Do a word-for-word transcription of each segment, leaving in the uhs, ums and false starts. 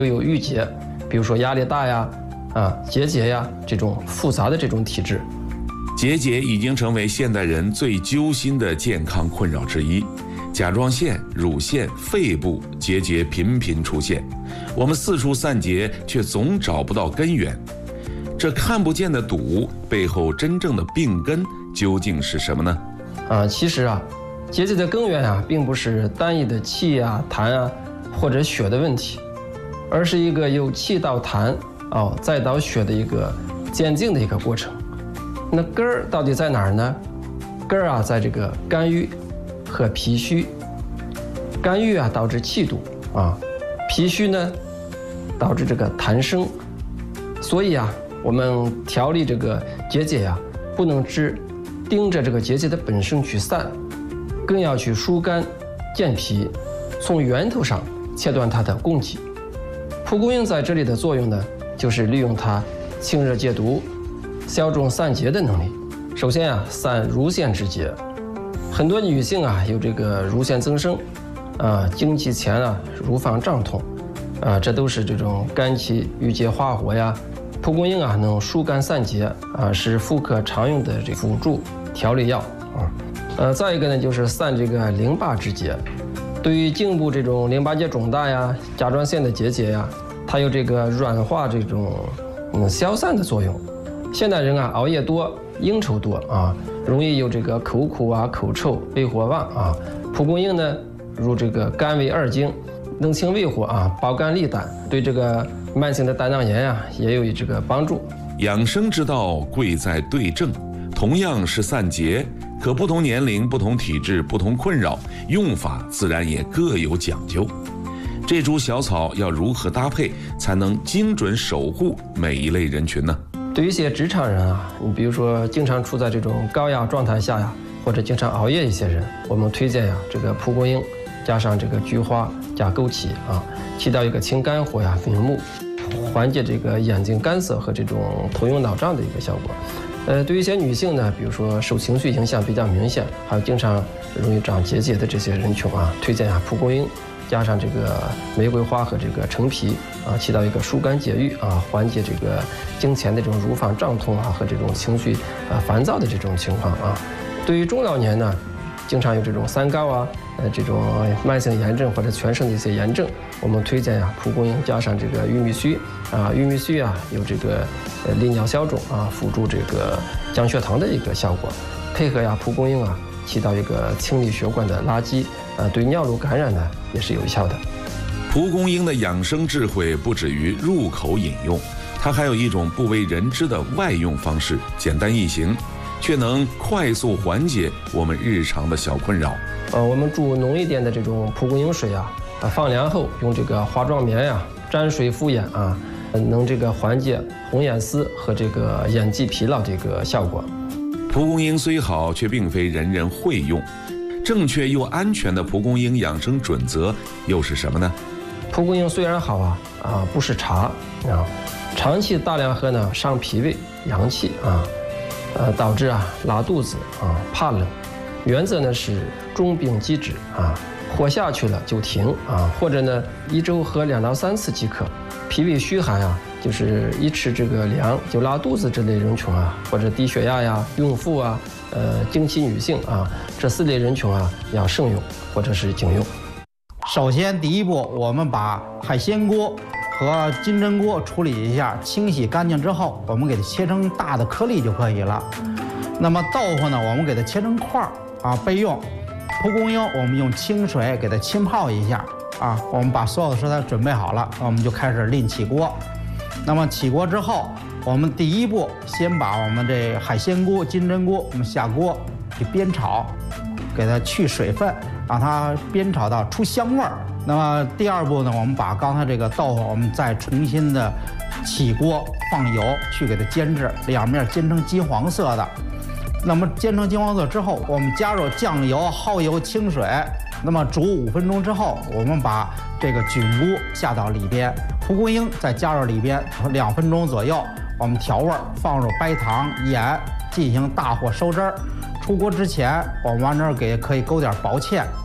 又有郁结，比如说压力大呀、啊结节呀这种复杂的这种体质。 结节已经成为现代人最揪心的健康困扰之一。甲状腺、乳腺、肺部结节频频出现，我们四处散结，却总找不到根源。这看不见的堵背后，真正的病根究竟是什么呢？ 啊，其实啊，结节的根源啊，并不是单一的气啊、痰啊或者血的问题，而是一个由气到痰哦再到血的一个渐进的一个过程。那根儿到底在哪儿呢？根儿啊，在这个肝郁和脾虚。肝郁啊导致气堵啊，脾虚呢导致这个痰生。所以啊，我们调理这个结节呀、啊，不能只盯着这个结节的本身去散，更要去疏肝健脾，从源头上切断它的供给。蒲公英在这里的作用呢，就是利用它清热解毒、消肿散结的能力。首先啊，散乳腺之结。很多女性啊有这个乳腺增生，啊经期前啊乳房胀痛，啊这都是这种肝气郁结化火呀。蒲公英啊能疏肝散结啊，是妇科常用的这辅助调理药啊。呃，再一个呢就是散这个淋巴之结。对于颈部这种淋巴结肿大呀、甲状腺的结节呀，它有这个软化这种嗯消散的作用。现代人啊熬夜多、应酬多啊，容易有这个口苦啊、口臭、胃火旺啊。蒲公英呢入这个肝胃二经，能清胃火啊，保肝利胆，对这个慢性的胆囊炎呀、啊、也有这个帮助。 养生之道贵在对症，同样是散结，可不同年龄、不同体质、不同困扰，用法自然也各有讲究。这株小草要如何搭配，才能精准守护每一类人群呢？ 对于一些职场人啊，你比如说经常处在这种高压状态下呀，或者经常熬夜一些人，我们推荐呀这个蒲公英加上这个菊花加枸杞啊，起到一个清肝火呀、明目，缓解这个眼睛干涩和这种头晕脑胀的一个效果。呃，对于一些女性呢，比如说受情绪影响比较明显，还有经常容易长结节的这些人群啊，推荐呀蒲公英加上这个玫瑰花和这个陈皮啊，起到一个疏肝解郁啊，缓解这个经前的这种乳房胀痛啊和这种情绪啊烦躁的这种情况啊。对于中老年呢，经常有这种三高啊，呃这种慢性炎症或者全身的一些炎症，我们推荐呀蒲公英加上这个玉米须啊，玉米须啊有这个呃利尿消肿啊，辅助这个降血糖的一个效果，配合呀蒲公英啊起到一个清理血管的垃圾啊，对尿路感染呢也是有效的。 蒲公英的养生智慧不止于入口饮用，它还有一种不为人知的外用方式，简单易行，却能快速缓解我们日常的小困扰。 呃，我们煮浓一点的这种蒲公英水啊，啊放凉后用这个化妆棉呀、啊、沾水敷眼啊，能这个缓解红眼丝和这个眼肌疲劳这个效果。 蒲公英虽好，却并非人人会用。正确又安全的蒲公英养生准则又是什么呢？ 蒲公英虽然好啊，啊不是茶啊，长期大量喝呢伤脾胃阳气啊，呃导致啊拉肚子啊怕冷。原则呢是中病积止啊，喝下去了就停啊，或者呢一周喝两到三次即可。脾胃虚寒啊，就是一吃这个凉就拉肚子这类人群啊，或者低血压呀、孕妇啊、呃经期女性啊，这四类人群啊要慎用或者是禁用。 首先第一步，我们把海鲜锅和金针锅处理一下，清洗干净之后，我们给它切成大的颗粒就可以了。那么豆腐呢，我们给它切成块儿啊备用。蒲公英我们用清水给它浸泡一下啊，我们把所有的食材准备好了，我们就开始另起锅。那么起锅之后，我们第一步先把我们这海鲜锅、金针锅我们下锅去煸炒，给它去水分，让它煸炒到出香味儿。那么第二步呢，我们把刚才这个豆腐，我们再重新的起锅放油去给它煎制，两面煎成金黄色的。那么煎成金黄色之后，我们加入酱油、蚝油、清水，那么煮五分钟之后，我们把这个菌菇下到里边，蒲公英再加入里边，两分钟左右，我们调味，放入白糖、盐，进行大火收汁儿。出锅之前，我们往这儿给可以勾点薄芡，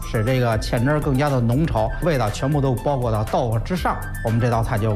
使这个芡汁更加的浓稠，味道全部都包裹到豆腐之上，我们这道菜就